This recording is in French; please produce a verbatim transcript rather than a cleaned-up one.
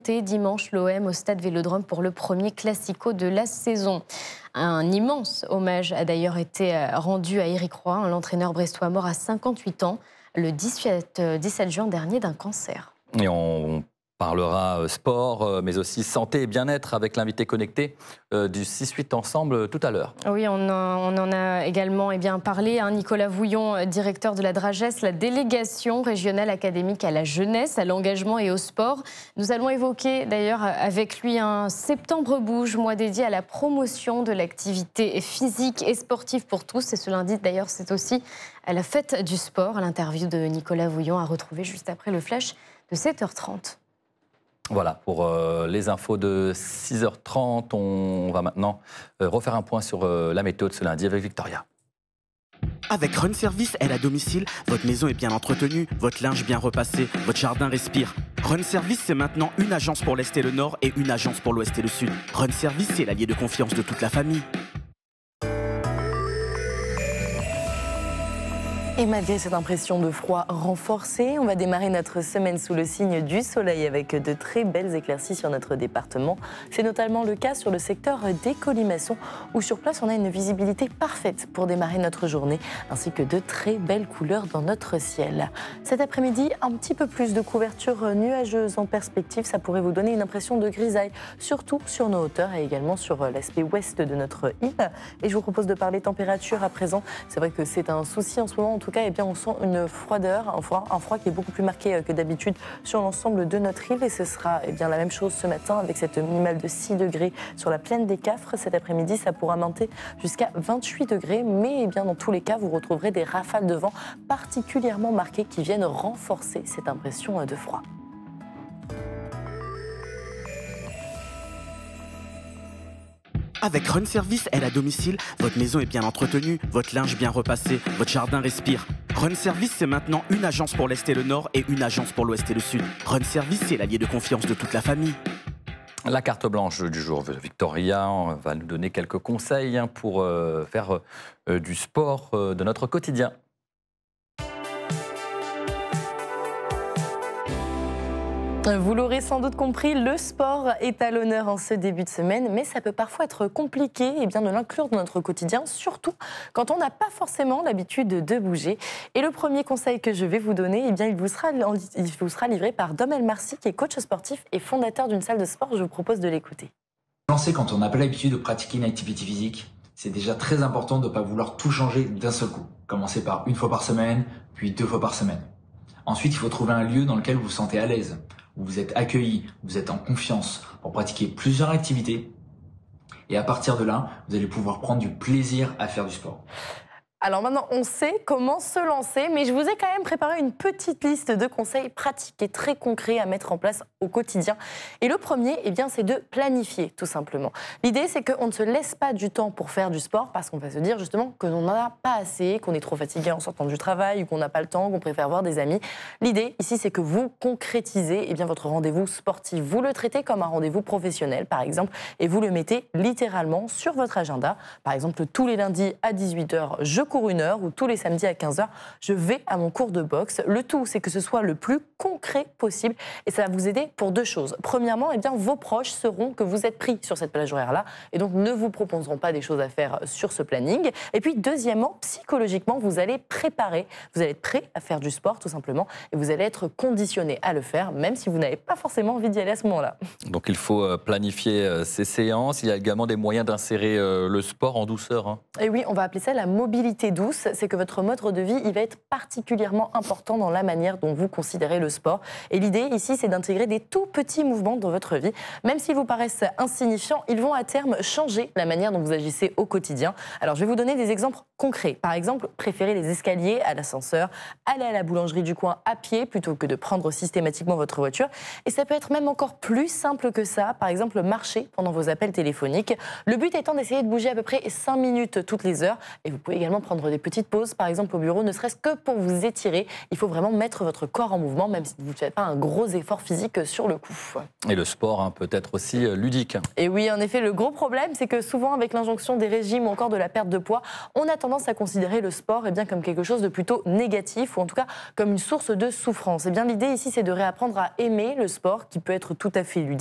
Dimanche, l'O M au stade Vélodrome pour le premier Classico de la saison. Un immense hommage a d'ailleurs été rendu à Éric Roy, l'entraîneur brestois mort à cinquante-huit ans, le dix-sept juin dernier d'un cancer. Et on parlera sport, mais aussi santé et bien-être avec l'invité connecté du six huit Ensemble tout à l'heure. Oui, on en, on en a également eh bien, parlé. Hein, Nicolas Vouillon, directeur de la DRAGES, la délégation régionale académique à la jeunesse, à l'engagement et au sport. Nous allons évoquer d'ailleurs avec lui un Septembre Bouge, mois dédié à la promotion de l'activité physique et sportive pour tous. Et ce lundi d'ailleurs, c'est aussi à la fête du sport. L'interview de Nicolas Vouillon à retrouver juste après le flash de sept heures trente. Voilà, pour euh, les infos de six heures trente, on va maintenant euh, refaire un point sur euh, la météo de ce lundi avec Victoria. Avec Run Service, aide à domicile, votre maison est bien entretenue, votre linge bien repassé, votre jardin respire. Run Service, c'est maintenant une agence pour l'Est et le Nord et une agence pour l'Ouest et le Sud. Run Service, c'est l'allié de confiance de toute la famille. Et malgré cette impression de froid renforcée, on va démarrer notre semaine sous le signe du soleil avec de très belles éclaircies sur notre département. C'est notamment le cas sur le secteur des Colimaçons où sur place on a une visibilité parfaite pour démarrer notre journée ainsi que de très belles couleurs dans notre ciel. Cet après-midi, un petit peu plus de couverture nuageuse en perspective, ça pourrait vous donner une impression de grisaille, surtout sur nos hauteurs et également sur l'aspect ouest de notre île. Et je vous propose de parler température à présent. C'est vrai que c'est un souci en ce moment. En tout cas, eh bien, on sent une froideur, un froid, un froid qui est beaucoup plus marqué que d'habitude sur l'ensemble de notre île. Et ce sera eh bien, la même chose ce matin avec cette minimale de six degrés sur la plaine des Cafres. Cet après-midi, ça pourra monter jusqu'à vingt-huit degrés. Mais eh bien, dans tous les cas, vous retrouverez des rafales de vent particulièrement marquées qui viennent renforcer cette impression de froid. Avec Run Service, aide à domicile, votre maison est bien entretenue, votre linge bien repassé, votre jardin respire. Run Service, c'est maintenant une agence pour l'Est et le Nord et une agence pour l'Ouest et le Sud. Run Service, c'est l'allié de confiance de toute la famille. La carte blanche du jour, Victoria va nous donner quelques conseils pour faire du sport de notre quotidien. Vous l'aurez sans doute compris, le sport est à l'honneur en ce début de semaine, mais ça peut parfois être compliqué eh bien, de l'inclure dans notre quotidien, surtout quand on n'a pas forcément l'habitude de bouger. Et le premier conseil que je vais vous donner, eh bien, il, vous sera, il vous sera livré par Dom Elmarcy, qui est coach sportif et fondateur d'une salle de sport. Je vous propose de l'écouter. Lancer quand on n'a pas l'habitude de pratiquer une activité physique, c'est déjà très important de ne pas vouloir tout changer d'un seul coup. Commencer par une fois par semaine, puis deux fois par semaine. Ensuite, il faut trouver un lieu dans lequel vous vous sentez à l'aise, où vous êtes accueilli, vous êtes en confiance pour pratiquer plusieurs activités. Et à partir de là, vous allez pouvoir prendre du plaisir à faire du sport. Alors maintenant, on sait comment se lancer, mais je vous ai quand même préparé une petite liste de conseils pratiques et très concrets à mettre en place au quotidien. Et le premier, eh bien, c'est de planifier, tout simplement. L'idée, c'est qu'on ne se laisse pas du temps pour faire du sport, parce qu'on va se dire justement que l'on n'en a pas assez, qu'on est trop fatigué en sortant du travail, ou qu'on n'a pas le temps, qu'on préfère voir des amis. L'idée, ici, c'est que vous concrétisez eh bien, votre rendez-vous sportif. Vous le traitez comme un rendez-vous professionnel, par exemple, et vous le mettez littéralement sur votre agenda. Par exemple, tous les lundis à dix-huit heures, je cours une heure, ou tous les samedis à quinze heures, je vais à mon cours de boxe. Le tout, c'est que ce soit le plus concret possible et ça va vous aider pour deux choses. Premièrement, eh bien, vos proches sauront que vous êtes pris sur cette plage horaire-là et donc ne vous proposeront pas des choses à faire sur ce planning. Et puis, deuxièmement, psychologiquement, vous allez préparer, vous allez être prêt à faire du sport tout simplement et vous allez être conditionné à le faire, même si vous n'avez pas forcément envie d'y aller à ce moment-là. Donc, il faut planifier ces séances. Il y a également des moyens d'insérer le sport en douceur. Hein. Et oui, on va appeler ça la mobilité douce, c'est que votre mode de vie, il va être particulièrement important dans la manière dont vous considérez le sport. Et l'idée ici, c'est d'intégrer des tout petits mouvements dans votre vie. Même s'ils vous paraissent insignifiants, ils vont à terme changer la manière dont vous agissez au quotidien. Alors, je vais vous donner des exemples concrets. Par exemple, préférez les escaliers à l'ascenseur, aller à la boulangerie du coin à pied plutôt que de prendre systématiquement votre voiture. Et ça peut être même encore plus simple que ça. Par exemple, marcher pendant vos appels téléphoniques. Le but étant d'essayer de bouger à peu près cinq minutes toutes les heures. Et vous pouvez également prendre prendre des petites pauses, par exemple au bureau, ne serait-ce que pour vous étirer. Il faut vraiment mettre votre corps en mouvement, même si vous ne faites pas un gros effort physique sur le coup. Et le sport hein, peut être aussi ludique. Et oui, en effet, le gros problème, c'est que souvent, avec l'injonction des régimes ou encore de la perte de poids, on a tendance à considérer le sport eh bien, comme quelque chose de plutôt négatif, ou en tout cas comme une source de souffrance. Eh bien, l'idée ici, c'est de réapprendre à aimer le sport, qui peut être tout à fait ludique.